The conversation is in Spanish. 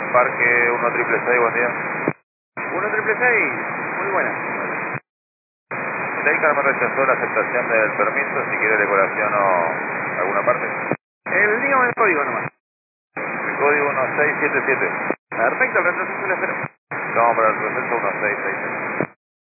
Parque 1666, buen día. 1666, muy buena. Leica me rechazó la aceptación del permiso, si quiere decoración o alguna parte. Dígame el código nomás. El código 1677. Perfecto, el retroceso lo espero. Vamos para el proceso 1666.